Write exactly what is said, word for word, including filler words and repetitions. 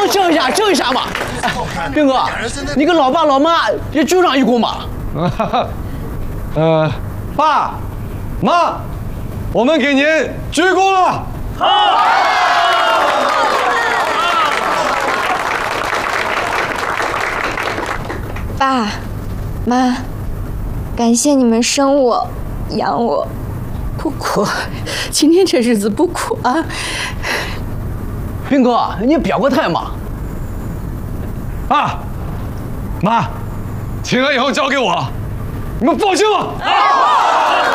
称一下，称一下嘛！哎，兵哥，你跟老爸老妈也鞠上一躬嘛？ 呃，爸妈，我们给您鞠躬了。好。 爸妈，感谢你们生我养我。 不哭，今天这日子不哭啊！ 兵哥，你表个态嘛！ 爸妈，请了以后交给我，你们放心吧。